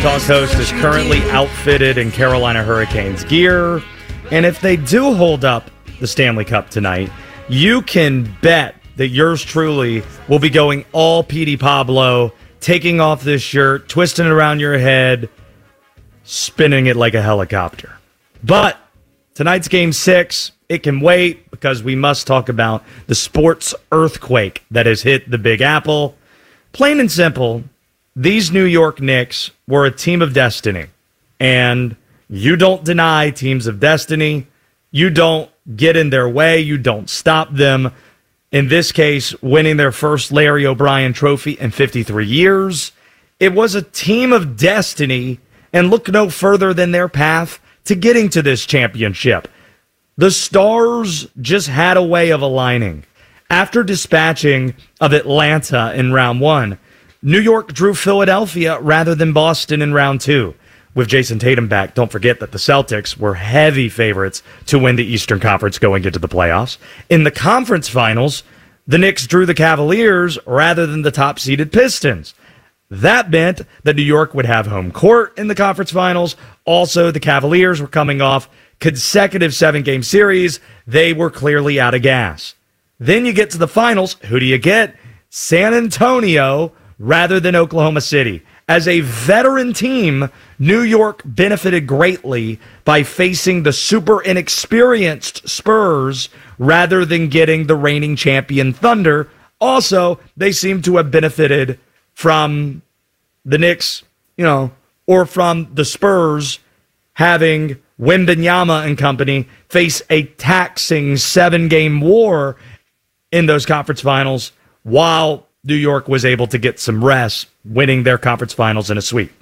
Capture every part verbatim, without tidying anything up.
Talk host is currently outfitted in Carolina Hurricanes gear. And if they do hold up the Stanley Cup tonight, you can bet that yours truly will be going all Petey Pablo, taking off this shirt, twisting it around your head, spinning it like a helicopter. But tonight's game six, it can wait because we must talk about the sports earthquake that has hit the Big Apple. Plain and simple, these New York Knicks were a team of destiny. And you don't deny teams of destiny. You don't get in their way. You don't stop them. In this case, winning their first Larry O'Brien trophy in fifty-three years. It was a team of destiny, and look no further than their path to getting to this championship. The stars just had a way of aligning. After dispatching of Atlanta in round one, New York drew Philadelphia rather than Boston in round two. With Jason Tatum back, don't forget that the Celtics were heavy favorites to win the Eastern Conference going into the playoffs. In the conference finals, the Knicks drew the Cavaliers rather than the top-seeded Pistons. That meant that New York would have home court in the conference finals. Also, the Cavaliers were coming off consecutive seven-game series. They were clearly out of gas. Then you get to the finals. Who do you get? San Antonio rather than Oklahoma City. As a veteran team, New York benefited greatly by facing the super inexperienced Spurs rather than getting the reigning champion Thunder. Also, they seem to have benefited from the Knicks, you know, or from the Spurs having Wembanyama and company face a taxing seven-game war in those conference finals while New York was able to get some rest, winning their conference finals in a sweep.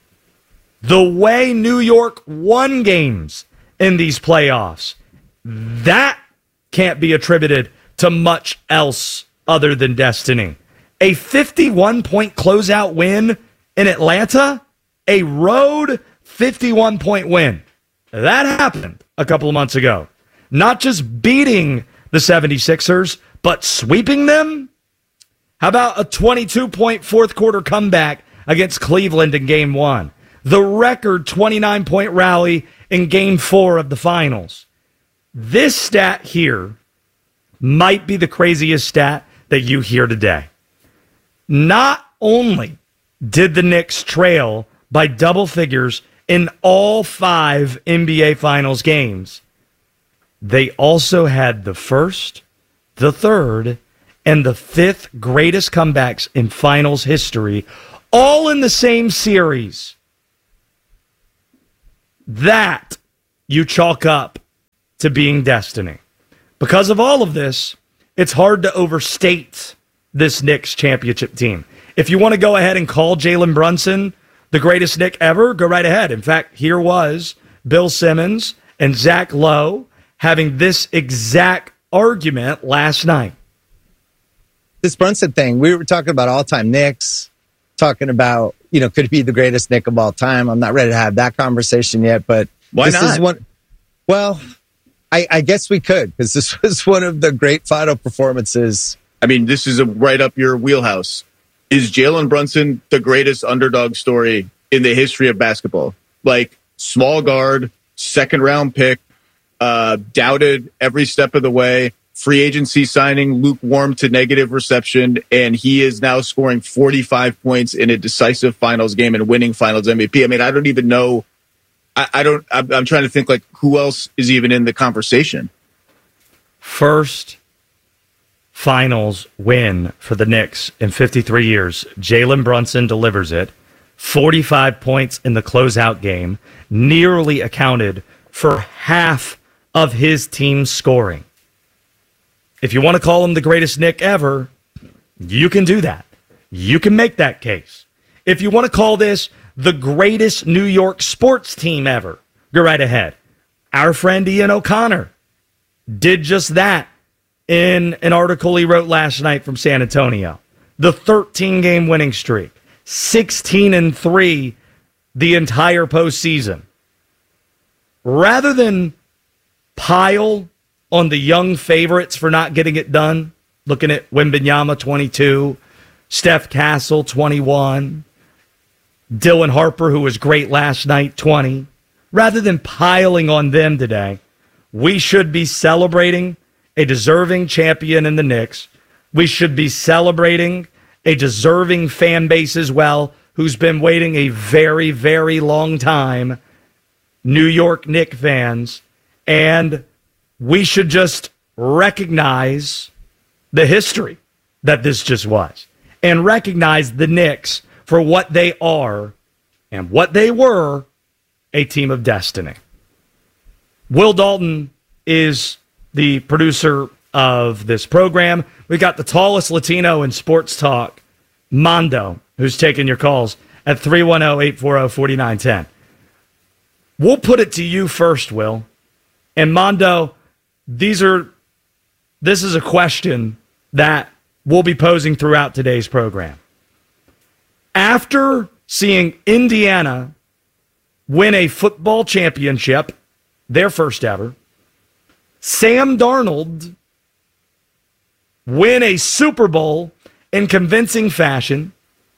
The way New York won games in these playoffs, that can't be attributed to much else other than destiny. A fifty-one point closeout win in Atlanta, a road fifty-one point win. That happened a couple of months ago. Not just beating the seventy-sixers, but sweeping them? How about a twenty-two point fourth quarter comeback against Cleveland in game one? The record twenty-nine point rally in game four of the finals. This stat here might be the craziest stat that you hear today. Not only did the Knicks trail by double figures in all five N B A Finals games, they also had the first, the third, and the fifth greatest comebacks in finals history, all in the same series. That you chalk up to being destiny. Because of all of this, it's hard to overstate this Knicks championship team. If you want to go ahead and call Jalen Brunson the greatest Knick ever, go right ahead. In fact, here was Bill Simmons and Zach Lowe having this exact argument last night. This Brunson thing, we were talking about all-time Knicks, talking about, you know, could he be the greatest Knick of all time? I'm not ready to have that conversation yet, but why this not? Is one, well, I, I guess we could, because this was one of the great final performances. I mean, this is a right up your wheelhouse. Is Jalen Brunson the greatest underdog story in the history of basketball? Like, small guard, second round pick, uh, doubted every step of the way, free agency signing, lukewarm to negative reception, and he is now scoring forty-five points in a decisive finals game and winning finals M V P. I mean, I don't even know. I, I don't, I'm, I'm trying to think, like, who else is even in the conversation? First finals win for the Knicks in fifty-three years. Jalen Brunson delivers it. forty-five points in the closeout game, nearly accounted for half of his team's scoring. If you want to call him the greatest Knick ever, you can do that. You can make that case. If you want to call this the greatest New York sports team ever, go right ahead. Our friend Ian O'Connor did just that in an article he wrote last night from San Antonio. The thirteen-game winning streak, sixteen and three the entire postseason. Rather than pile on the young favorites for not getting it done, looking at Wembanyama, twenty-two, Steph Castle, twenty-one, Dylan Harper, who was great last night, twenty. Rather than piling on them today, we should be celebrating a deserving champion in the Knicks. We should be celebrating a deserving fan base as well, who's been waiting a very, very long time, New York Knicks fans. And we should just recognize the history that this just was and recognize the Knicks for what they are and what they were, a team of destiny. Will Dalton is the producer of this program. We got the tallest Latino in sports talk, Mondo, who's taking your calls at three one zero, eight four zero, four nine one zero. We'll put it to you first, Will. And Mondo, these are this is a question that we'll be posing throughout today's program. After seeing Indiana win a football championship, their first ever, Sam Darnold win a Super Bowl in convincing fashion,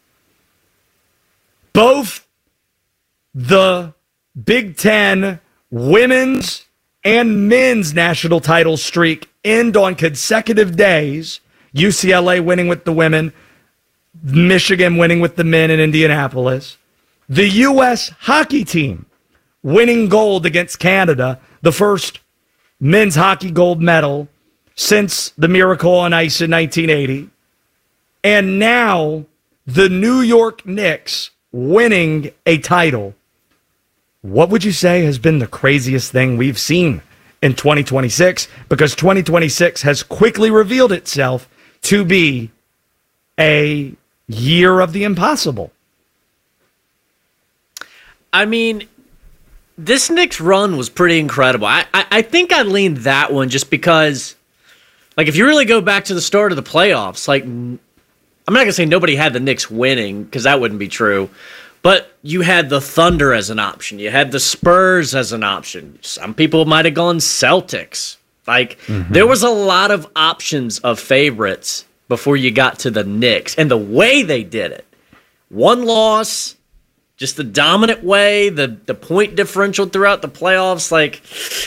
both the Big Ten women's and men's national title streak end on consecutive days, U C L A winning with the women, Michigan winning with the men in Indianapolis, the U S hockey team winning gold against Canada, the first men's hockey gold medal since the Miracle on Ice in nineteen eighty, and now the New York Knicks winning a title. What would you say has been the craziest thing we've seen in twenty twenty-six? Because twenty twenty-six has quickly revealed itself to be a year of the impossible. I mean, this Knicks run was pretty incredible. I, I, I think I leaned that one just because, like, if you really go back to the start of the playoffs, like, I'm not going to say nobody had the Knicks winning, because that wouldn't be true, but you had the Thunder as an option. You had the Spurs as an option. Some people might have gone Celtics. Like, mm-hmm. there was a lot of options of favorites before you got to the Knicks. And the way they did it, one loss, just the dominant way, the, the point differential throughout the playoffs, like,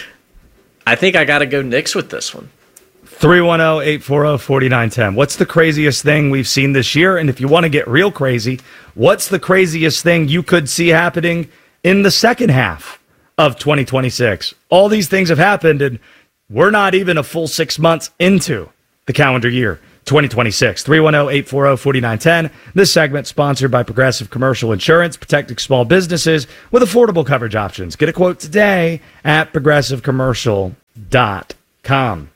I think I got to go Knicks with this one. three one zero, eight four zero, four nine one zero. What's the craziest thing we've seen this year? And if you want to get real crazy, what's the craziest thing you could see happening in the second half of twenty twenty-six? All these things have happened, and we're not even a full six months into the calendar year twenty twenty-six. three one zero, eight four zero, four nine one zero. This segment sponsored by Progressive Commercial Insurance, protecting small businesses with affordable coverage options. Get a quote today at progressive commercial dot com.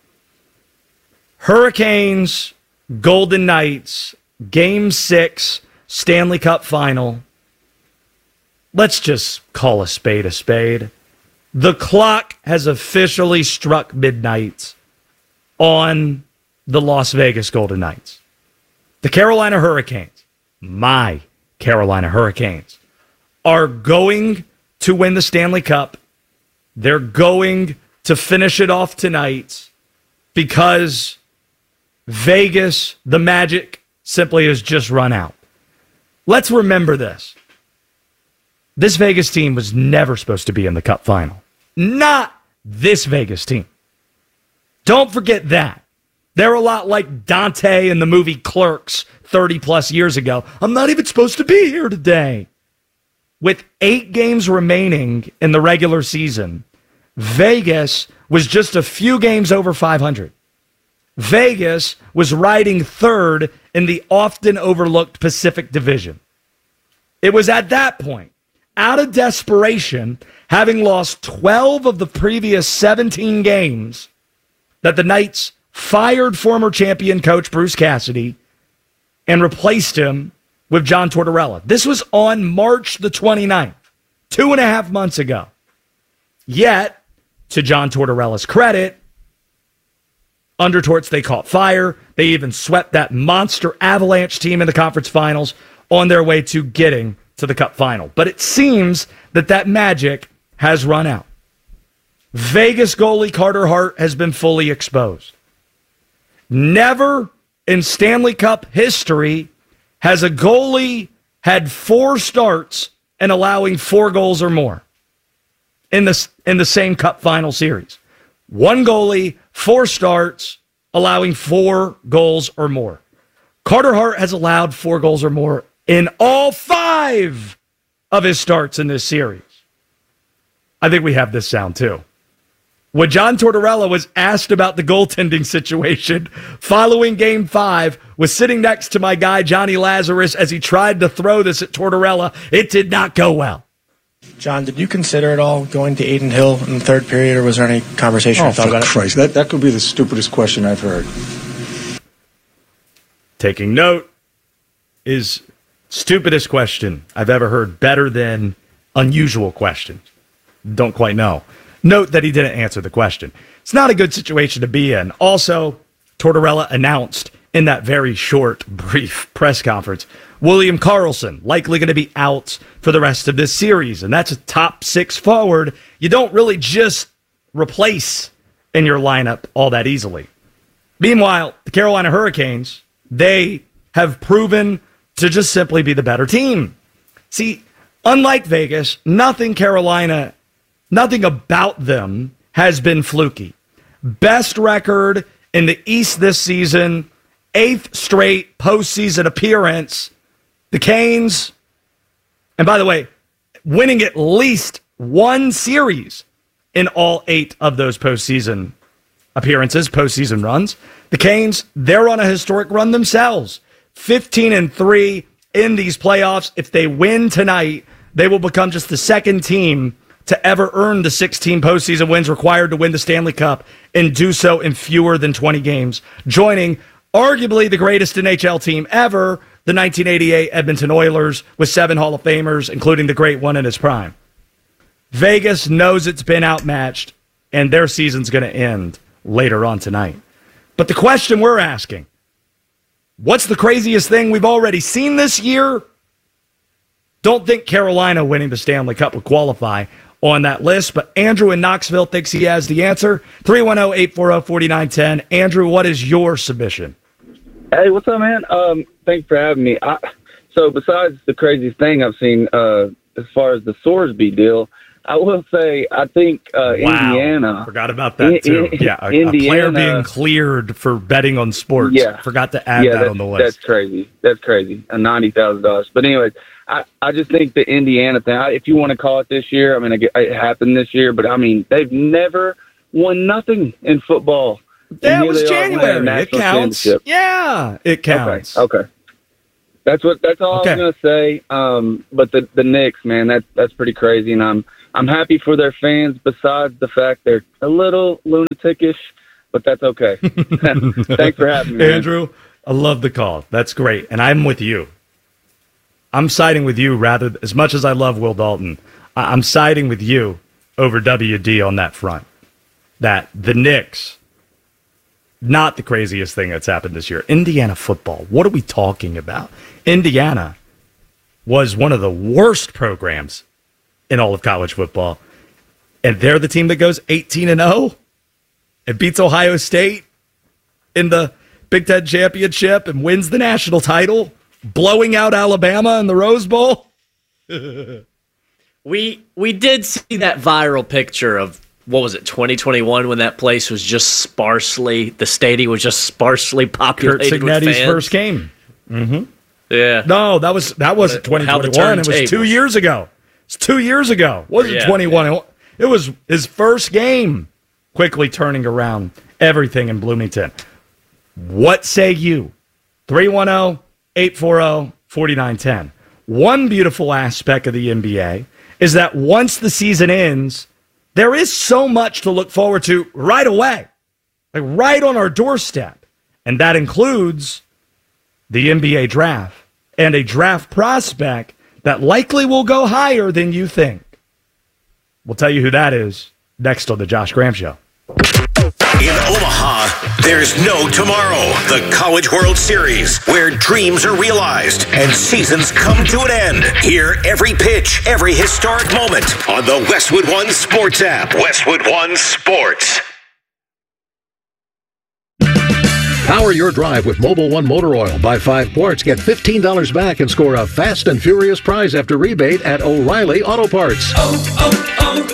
Hurricanes, Golden Knights, Game six, Stanley Cup Final. Let's just call a spade a spade. The clock has officially struck midnight on the Las Vegas Golden Knights. The Carolina Hurricanes, my Carolina Hurricanes, are going to win the Stanley Cup. They're going to finish it off tonight because Vegas, the magic, simply has just run out. Let's remember this. This Vegas team was never supposed to be in the Cup final. Not this Vegas team. Don't forget that. They're a lot like Dante in the movie Clerks thirty plus years ago. I'm not even supposed to be here today. With eight games remaining in the regular season, Vegas was just a few games over five hundred. Vegas was riding third in the often overlooked Pacific Division. It was at that point, out of desperation, having lost twelve of the previous seventeen games, that the Knights fired former champion coach Bruce Cassidy and replaced him with John Tortorella. This was on March the twenty-ninth, two and a half months ago. Yet, to John Tortorella's credit, under Torts, they caught fire. They even swept that monster Avalanche team in the conference finals on their way to getting to the Cup final. But it seems that that magic has run out. Vegas goalie Carter Hart has been fully exposed. Never in Stanley Cup history has a goalie had four starts and allowing four goals or more in the, in the same Cup final series. One goalie, four starts, allowing four goals or more. Carter Hart has allowed four goals or more in all five of his starts in this series. I think we have this sound too. When John Tortorella was asked about the goaltending situation following game five, was sitting next to my guy Johnny Lazarus as he tried to throw this at Tortorella. It did not go well. John, did you consider at all going to Aiden Hill in the third period, or was there any conversation Oh, or thought for about Christ, it? that, that could be the stupidest question I've heard. Taking note is stupidest question I've ever heard, better than unusual question. Don't quite know. Note that he didn't answer the question. It's not a good situation to be in. Also, Tortorella announced in that very short, brief press conference, William Karlsson likely going to be out for the rest of this series, and that's a top six forward you don't really just replace in your lineup all that easily. Meanwhile, the Carolina Hurricanes, they have proven to just simply be the better team. See, unlike Vegas, nothing Carolina, nothing about them has been fluky. Best record in the East this season, eighth straight postseason appearance. The Canes, and by the way, winning at least one series in all eight of those postseason appearances, postseason runs. The Canes, they're on a historic run themselves. fifteen and three in these playoffs. If they win tonight, they will become just the second team to ever earn the sixteen postseason wins required to win the Stanley Cup and do so in fewer than twenty games, joining arguably the greatest N H L team ever, the nineteen eighty-eight Edmonton Oilers, with seven Hall of Famers, including the great one in his prime. Vegas knows it's been outmatched, and their season's going to end later on tonight. But the question we're asking, what's the craziest thing we've already seen this year? Don't think Carolina winning the Stanley Cup would qualify on that list, but Andrew in Knoxville thinks he has the answer. three one zero, eight four zero, four nine one zero. Andrew, what is your submission? Hey, what's up, man? Um, thanks for having me. I, so besides the craziest thing I've seen uh, as far as the Sorsby deal, I will say I think uh, Wow. Indiana. Forgot about that, too. In, yeah, a, Indiana, a player being cleared for betting on sports. Yeah. Forgot to add yeah, that that's, on the list. That's crazy. That's crazy. Uh, ninety thousand dollars. But anyways, I, I just think the Indiana thing, I, if you want to call it this year, I mean, it, it happened this year, but I mean, they've never won nothing in football. That was January. It counts. Yeah, it counts. Okay. okay. That's what. That's all Okay. I was gonna say. Um, but the the Knicks, man, that's that's pretty crazy, and I'm I'm happy for their fans. Besides the fact they're a little lunaticish, but that's okay. Thanks for having me, man. Andrew. I love the call. That's great, and I'm with you. I'm siding with you rather as much as I love Will Dalton. I- I'm siding with you over W D on that front. That the Knicks. Not the craziest thing that's happened this year. Indiana football. What are we talking about? Indiana was one of the worst programs in all of college football. And they're the team that goes eighteen and oh and beats Ohio State in the Big Ten Championship and wins the national title, blowing out Alabama in the Rose Bowl. We we did see that viral picture of, what was it, twenty twenty-one, when that place was just sparsely, the stadium was just sparsely Kurt populated with Signetti's fans. first game. Mm-hmm. Yeah. No, that was that wasn't twenty How the twenty-one. It was two turntables. years ago. It's two years ago. It wasn't Yeah, twenty-one. It was his first game. Quickly turning around everything in Bloomington. What say you? three one zero, eight four zero, four nine one zero. One beautiful aspect of the N B A is that once the season ends, there is so much to look forward to right away, like right on our doorstep. And that includes the N B A draft and a draft prospect that likely will go higher than you think. We'll tell you who that is next on the Josh Graham Show. In Omaha, there's no tomorrow. The College World Series, where dreams are realized and seasons come to an end. Hear every pitch, every historic moment on the Westwood One Sports app. Westwood One Sports. Power your drive with Mobil one Motor Oil. Buy five quarts, get fifteen dollars back, and score a fast and furious prize after rebate at O'Reilly Auto Parts. Oh,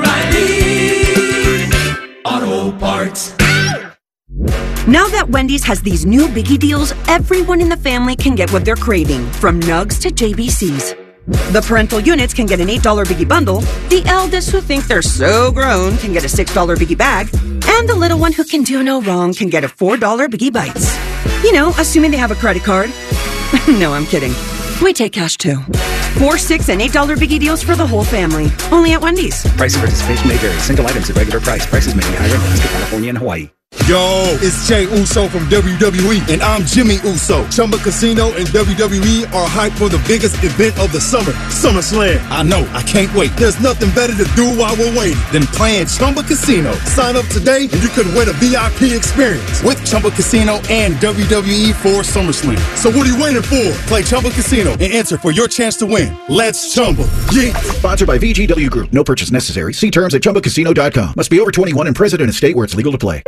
oh, oh, O'Reilly Auto Parts. Now that Wendy's has these new biggie deals, everyone in the family can get what they're craving, from nugs to J B Cs. The parental units can get an eight dollar biggie bundle, the eldest who think they're so grown can get a six dollar biggie bag, and the little one who can do no wrong can get a four dollar biggie bites. You know, assuming they have a credit card. No, I'm kidding. We take cash too. Four, six, and eight dollar biggie deals for the whole family. Only at Wendy's. Price of participation may vary. Single items at regular price. Prices may be higher in Alaska, California, and Hawaii. Yo, it's Jey Uso from W W E, and I'm Jimmy Uso. Chumba Casino and W W E are hyped for the biggest event of the summer, SummerSlam. I know, I can't wait. There's nothing better to do while we're waiting than playing Chumba Casino. Sign up today, and you could win a V I P experience with Chumba Casino and W W E for SummerSlam. So what are you waiting for? Play Chumba Casino and enter for your chance to win. Let's Chumba. Yeah. Sponsored by V G W Group. No purchase necessary. See terms at chumba casino dot com. Must be over twenty-one and present in a state where it's legal to play.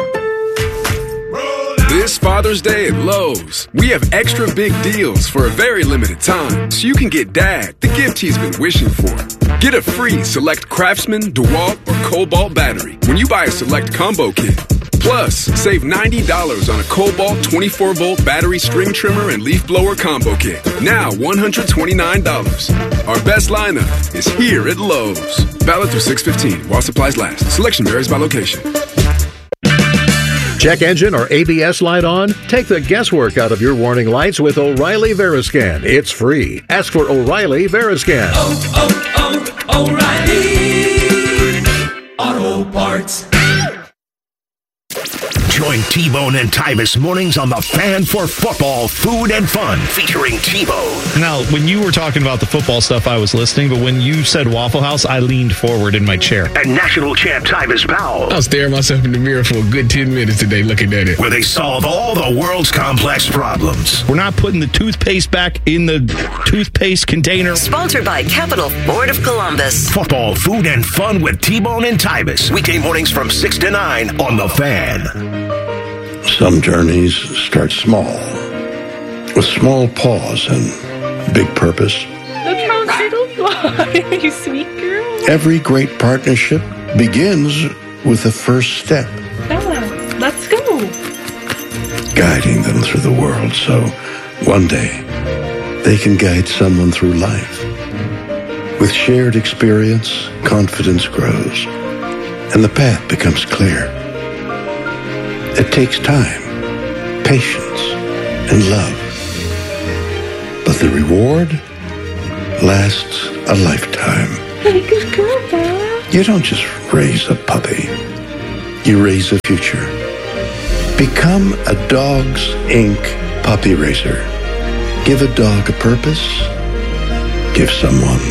This Father's Day at Lowe's, we have extra big deals for a very limited time, so you can get Dad the gift he's been wishing for. Get a free select Craftsman, DeWalt, or Cobalt battery when you buy a select combo kit. Plus, save ninety dollars on a Cobalt twenty-four volt battery string trimmer and leaf blower combo kit. Now one hundred twenty-nine dollars. Our best lineup is here at Lowe's. Valid through six fifteen while supplies last. Selection varies by location. Check engine or A B S light on? Take the guesswork out of your warning lights with O'Reilly Veriscan. It's free. Ask for O'Reilly Veriscan. Oh, oh, oh, O'Reilly Auto Parts. Join T-Bone and Tyvis mornings on The Fan for football, food, and fun, featuring T-Bone. Now, when you were talking about the football stuff, I was listening, but when you said Waffle House, I leaned forward in my chair. And national champ Tyvis Powell. I was staring myself in the mirror for a good ten minutes today looking at it. Where they solve all the world's complex problems. We're not putting the toothpaste back in the toothpaste container. Sponsored by Capital Ford of Columbus. Football, food, and fun with T-Bone and Tyvis. Weekday mornings from six to nine on The Fan. Some journeys start small, with small pause and big purpose. Look how little fly, you sweet girl. Every great partnership begins with the first step. Bella, let's go. Guiding them through the world so one day they can guide someone through life. With shared experience, confidence grows, and the path becomes clear. It takes time, patience, and love. But the reward lasts a lifetime. Hey, good girl, Bella. You don't just raise a puppy. You raise a future. Become a Dogs Incorporated puppy raiser. Give a dog a purpose. Give someone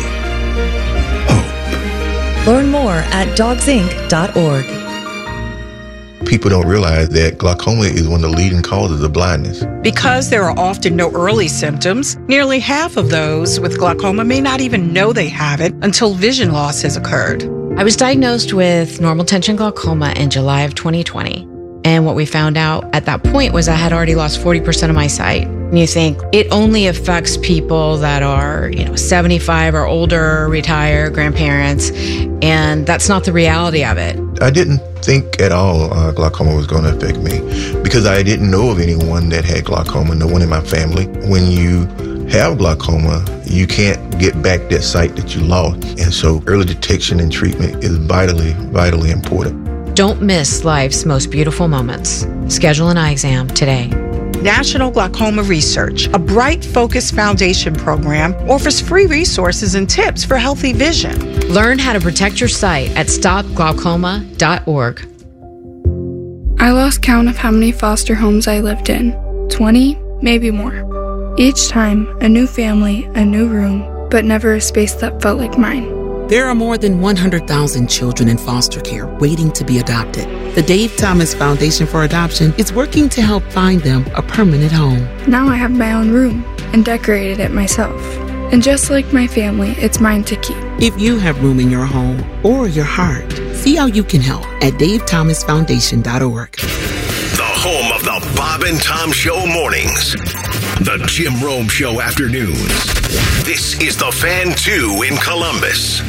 hope. Learn more at dogs inc dot org. People don't realize that glaucoma is one of the leading causes of blindness. Because there are often no early symptoms, nearly half of those with glaucoma may not even know they have it until vision loss has occurred. I was diagnosed with normal tension glaucoma in July of twenty twenty. And what we found out at that point was I had already lost forty percent of my sight. And you think it only affects people that are, you know, seventy-five or older, retired, grandparents. And that's not the reality of it. I didn't think at all uh, glaucoma was going to affect me because I didn't know of anyone that had glaucoma, no one in my family. When you have glaucoma, you can't get back that sight that you lost. And so early detection and treatment is vitally, vitally important. Don't miss life's most beautiful moments. Schedule an eye exam today. National Glaucoma Research, a Bright Focus Foundation program, offers free resources and tips for healthy vision. Learn how to protect your sight at stop glaucoma dot org. I lost count of how many foster homes I lived in. twenty, maybe more. Each time, a new family, a new room, but never a space that felt like mine. There are more than one hundred thousand children in foster care waiting to be adopted. The Dave Thomas Foundation for Adoption is working to help find them a permanent home. Now I have my own room and decorated it myself. And just like my family, it's mine to keep. If you have room in your home or your heart, see how you can help at dave thomas foundation dot org. The home of the Bob and Tom Show mornings. The Jim Rome Show afternoons. This is the Fan two in Columbus.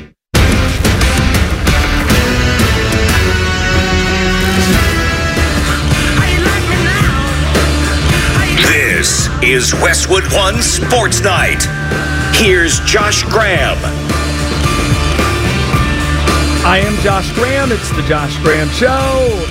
This is Westwood One Sports Night. Here's Josh Graham. I am Josh Graham. It's the Josh Graham Show.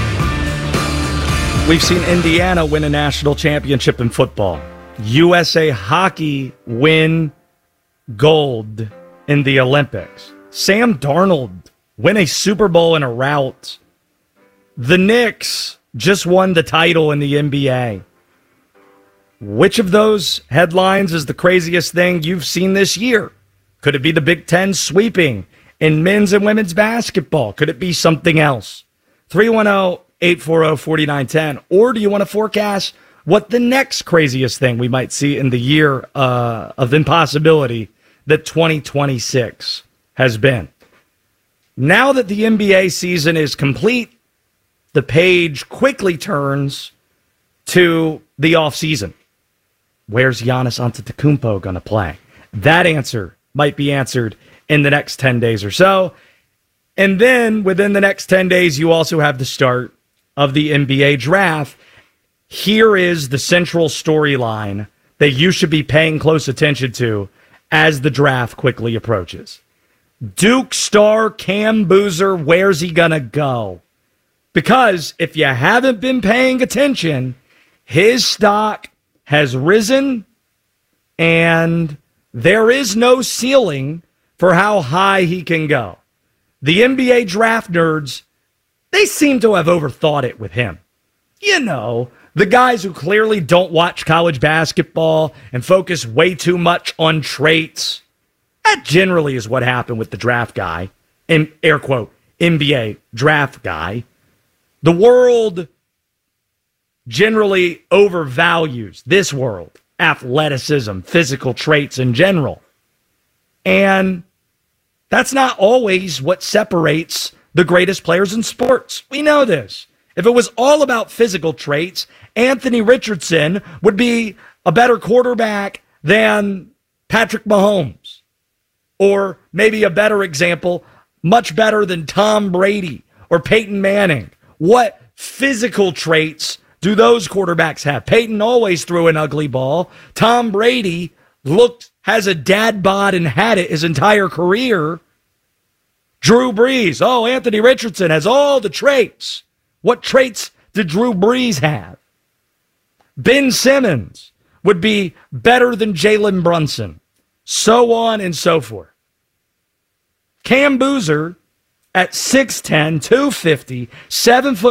We've seen Indiana win a national championship in football. U S A Hockey win gold in the Olympics. Sam Darnold win a Super Bowl in a rout. The Knicks just won the title in the N B A. Which of those headlines is the craziest thing you've seen this year? Could it be the Big Ten sweeping in men's and women's basketball? Could it be something else? three one zero, eight four zero, four nine one zero. Or do you want to forecast what the next craziest thing we might see in the year uh, of impossibility that twenty twenty-six has been? Now that the N B A season is complete, the page quickly turns to the offseason. Where's Giannis Antetokounmpo going to play? That answer might be answered in the next ten days or so. And then within the next ten days, you also have the start of the N B A draft. Here is the central storyline that you should be paying close attention to as the draft quickly approaches. Duke star Cam Boozer, where's he going to go? Because if you haven't been paying attention, his stock has risen, and there is no ceiling for how high he can go. The N B A draft nerds, they seem to have overthought it with him. You know, the guys who clearly don't watch college basketball and focus way too much on traits. That generally is what happened with the draft guy, in air quote, N B A draft guy. The world generally overvalues this world, athleticism, physical traits in general. And that's not always what separates the greatest players in sports. We know this. If it was all about physical traits, Anthony Richardson would be a better quarterback than Patrick Mahomes. Or maybe a better example, much better than Tom Brady or Peyton Manning. What physical traits do those quarterbacks have? Peyton always threw an ugly ball. Tom Brady looked, has a dad bod and had it his entire career. Drew Brees. Oh, Anthony Richardson has all the traits. What traits did Drew Brees have? Ben Simmons would be better than Jalen Brunson. So on and so forth. Cam Boozer at six ten, two fifty, seven foot